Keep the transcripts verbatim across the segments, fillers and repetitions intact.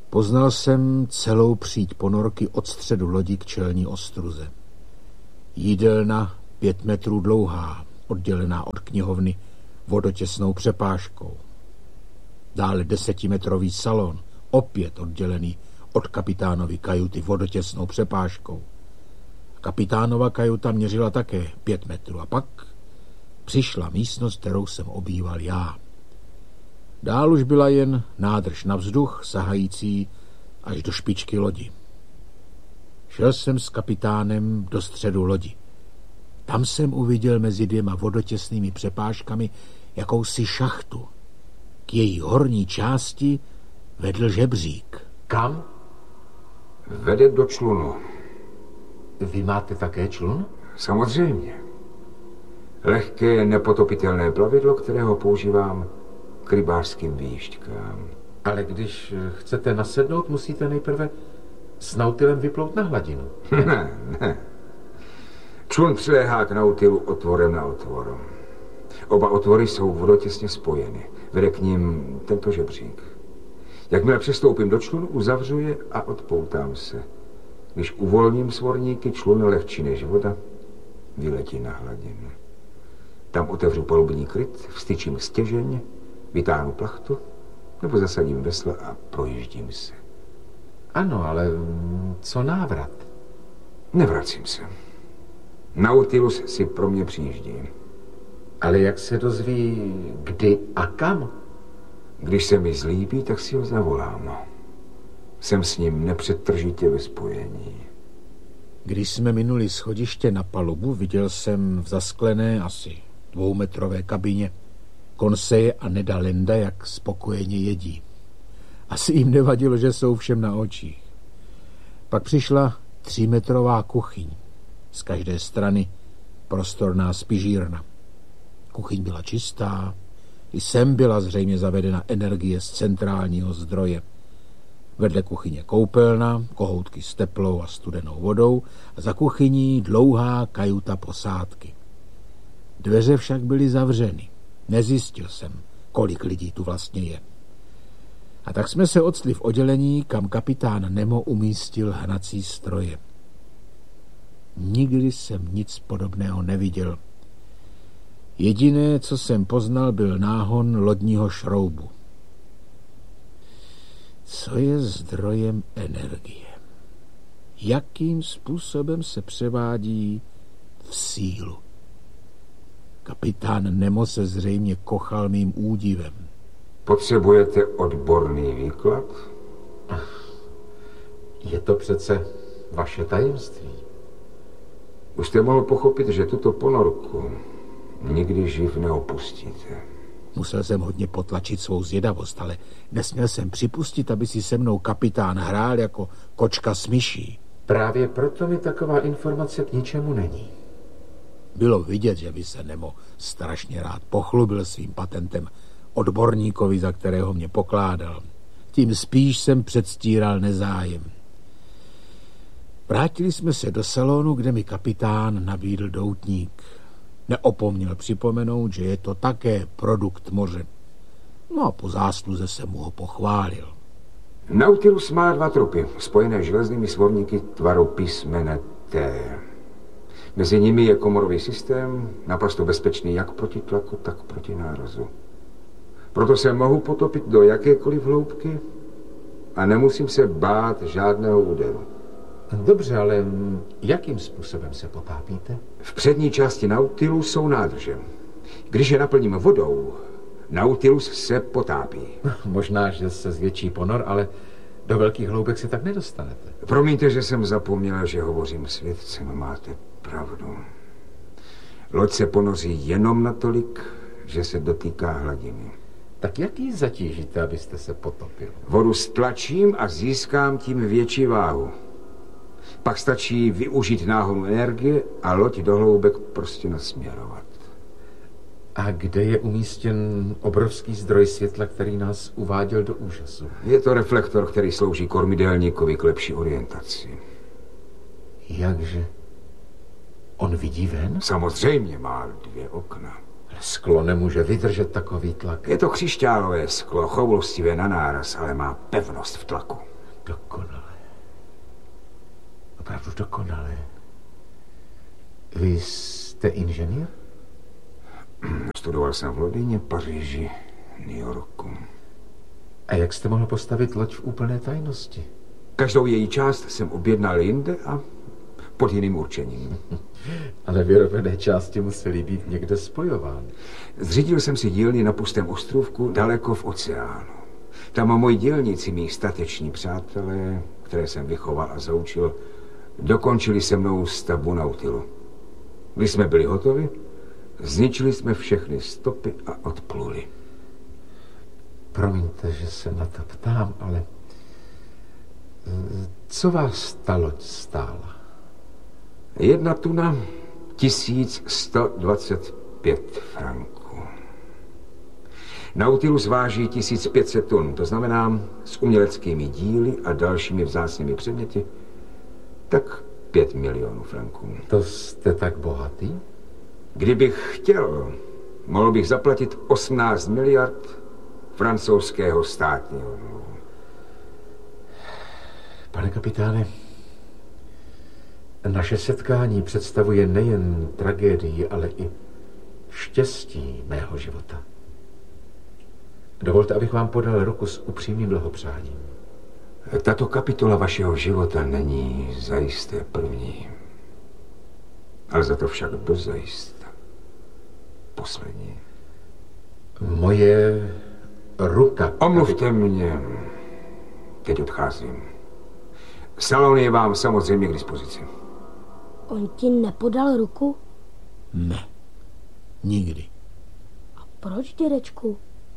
Poznal jsem celou příď ponorky od středu lodi k čelní ostruze. Jídelna pět metrů dlouhá, oddělená od knihovny vodotěsnou přepážkou. Dále desetimetrový salon, opět oddělený od kapitánovy kajuty vodotěsnou přepážkou. Kapitánova kajuta měřila také pět metrů a pak přišla místnost, kterou jsem obýval já. Dál už byla jen nádrž na vzduch, sahající až do špičky lodi. Šel jsem s kapitánem do středu lodi. Tam jsem uviděl mezi dvěma vodotěsnými přepážkami jakousi šachtu. K její horní části vedl žebřík. Kam? Vede do člunu. Vy máte také člun? Samozřejmě. Lehké, nepotopitelné plavidlo, kterého používám k rybářským výjížďkám. Ale když chcete nasednout, musíte nejprve s nautilem vyplout na hladinu. Ne, ne. Člun přiléhá k nautilu otvorem na otvor. Oba otvory jsou vodotěsně spojeny. Vede k ním tento žebřík. Jakmile přestoupím do člunu, uzavřu je a odpoutám se. Když uvolním svorníky, člun lehčí než voda vyletí na hladinu. Tam otevřu palubní kryt, vstyčím stěžeň, vytáhnu plachtu, nebo zasadím vesla a projíždím se. Ano, ale co návrat? Nevracím se. Nautilus si pro mě přijíždí. Ale jak se dozví, kdy a kam? Když se mi zlíbí, tak si ho zavolám. Jsem s ním nepřetržitě ve spojení. Když jsme minuli schodiště na palubu, viděl jsem v zasklené asi dvoumetrové kabině Conseje a Neda Landa, jak spokojeně jedí. Asi jim nevadilo, že jsou všem na očích. Pak přišla třímetrová kuchyň. Z každé strany prostorná spižírna. Kuchyň byla čistá, i sem byla zřejmě zavedena energie z centrálního zdroje. Vedle kuchyně koupelna, kohoutky s teplou a studenou vodou a za kuchyní dlouhá kajuta posádky. Dveře však byly zavřeny. Nezjistil jsem, kolik lidí tu vlastně je. A tak jsme se octli v oddělení, kam kapitán Nemo umístil hnací stroje. Nikdy jsem nic podobného neviděl. Jediné, co jsem poznal, byl náhon lodního šroubu. Co je zdrojem energie? Jakým způsobem se převádí v sílu? Kapitán Nemo se zřejmě kochal mým údivem. Potřebujete odborný výklad? Je to přece vaše tajemství. Už jste mohl pochopit, že tuto ponorku nikdy živ neopustíte. Musel jsem hodně potlačit svou zvědavost, ale nesměl jsem připustit, aby si se mnou kapitán hrál jako kočka s myší. Právě proto mi taková informace k ničemu není. Bylo vidět, že by se Nemo strašně rád pochlubil svým patentem odborníkovi, za kterého mě pokládal. Tím spíš jsem předstíral nezájem. Vrátili jsme se do salonu, kde mi kapitán nabídl doutník. Neopomněl připomenout, že je to také produkt moře. No a po zásluze jsem mu ho pochválil. Nautilus má dva trupy, spojené železnými svorníky tvaru písmene T. Mezi nimi je komorový systém, naprosto bezpečný jak proti tlaku, tak proti nárazu. Proto se mohu potopit do jakékoliv hloubky a nemusím se bát žádného úderu. Dobře, ale jakým způsobem se potápíte? V přední části Nautilu jsou nádrže. Když je naplním vodou, Nautilus se potápí. Možná, že se zvětší ponor, ale do velkých hloubek se tak nedostanete. Promiňte, že jsem zapomněla, že hovořím s vědcem. Máte pravdu. Loď se ponoří jenom natolik, že se dotýká hladiny. Tak jak ji zatížíte, abyste se potopil? Vodu stlačím a získám tím větší váhu. Pak stačí využít náhonu energie a loď do hloubek prostě nasměrovat. A kde je umístěn obrovský zdroj světla, který nás uváděl do úžasu? Je to reflektor, který slouží kormidelníkovi k lepší orientaci. Jakže? On vidí ven? Samozřejmě, má dvě okna. Sklo nemůže vydržet takový tlak. Je to křišťálové sklo, choulostivé na náraz, ale má pevnost v tlaku. Dokonale. Opravdu dokonale. Vy jste inženýr? Studoval jsem v Londýně, Paříži, New Yorku. A jak jste mohl postavit loď v úplné tajnosti? Každou její část jsem objednal jinde a pod jiným určením. Ale vyrobené části musely být někde spojován. Zřídil jsem si dílny na pustém ostrovku daleko v oceánu. Tam moji dělníci, mý stateční přátelé, které jsem vychoval a zaučil, dokončili se mnou stavbu Nautilu. Když jsme byli hotovi, zničili jsme všechny stopy a odpluli. Promiňte, že se na to ptám, ale co vás ta loď stála? Jedna tuna, tisíc sto dvacet pět franků. Nautilus váží tisíc pět set tun, to znamená s uměleckými díly a dalšími vzácnými předměty, tak pět milionů franků. To jste tak bohatý? Kdybych chtěl, mohl bych zaplatit osmnáct miliard francouzského státního dluhu. Pane kapitáne, naše setkání představuje nejen tragédii, ale i štěstí mého života. Dovolte, abych vám podal ruku s upřímným blahopřáním. Tato kapitola vašeho života není zajisté první, ale za to však dozajista poslední. Moje ruka... Omluvte mě. Teď odcházím. Salon je vám samozřejmě k dispozici. On ti nepodal ruku? Ne, nikdy. A proč, dědečku?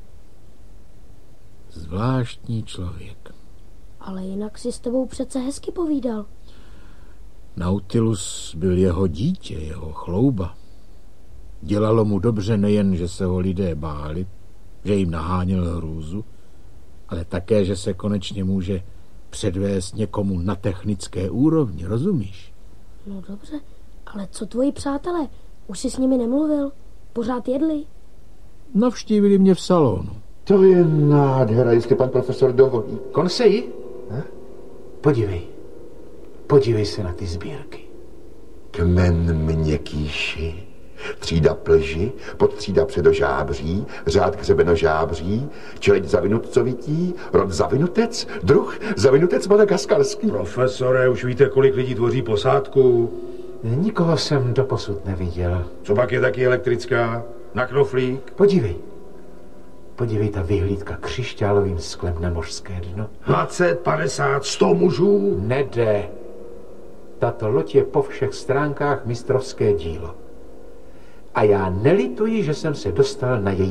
Zvláštní člověk. Ale jinak si s tebou přece hezky povídal. Nautilus byl jeho dítě, jeho chlouba. Dělalo mu dobře nejen, že se ho lidé báli, že jim naháněl hrůzu, ale také, že se konečně může předvést někomu na technické úrovni, rozumíš? No dobře, ale co tvoji přátelé? Už jsi s nimi nemluvil? Pořád jedli? Navštívili mě v salonu. To je nádhera, jestli pan profesor dovolí. Konseji? Podívej. Podívej se na ty sbírky. Kmen měkkýši, třída plži, podtřída předožábří, řád hřebenožábří, čeleď zavinutcovití, rod zavinutec, druh zavinutec madagaskarský. Profesore, už víte, kolik lidí tvoří posádku? Nikoho jsem doposud neviděl. Co pak je taky elektrická? Na knoflík? Podívej. Podívej, ta vyhlídka křišťálovým sklem na mořské dno. dvacet, padesát, sto mužů? Nede. Tato loď je po všech stránkách mistrovské dílo. A já nelituji, že jsem se dostal na její